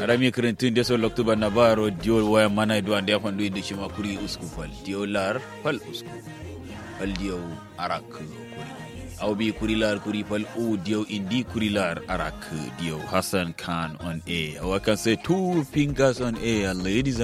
Arami kirintun de so loktu banna baro diol waya mana do ande fandu inde shima kuri usku fal diolar fal usku fal dio arak kuri aw bi kuri lar kuri fal o dio indi kuri lar arak dio Hassan Khan on air. I can say 2 fingers on air, ladies